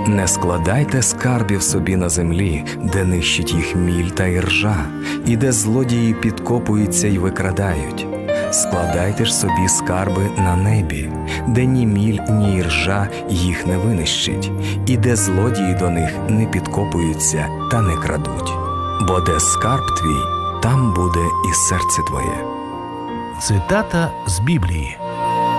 Не складайте скарбів собі на землі, де нищить їх міль та іржа, і де злодії підкопуються й викрадають. Складайте ж собі скарби на небі, де ні міль, ні іржа їх не винищить, і де злодії до них не підкопуються та не крадуть. Бо де скарб твій, там буде і серце твоє. Цитата з Біблії.